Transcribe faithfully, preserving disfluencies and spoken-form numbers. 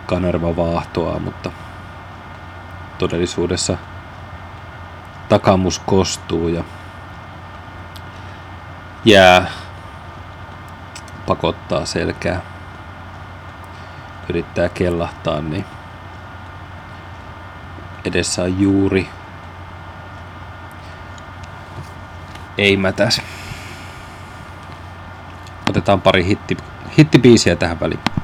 Kanerva vaahtoa, mutta todellisuudessa takamus kostuu ja jää pakottaa selkää, yrittää kellahtaa, niin edessä on juuri ei mätäs. Otetaan pari hitti, hittibiisiä tähän väliin.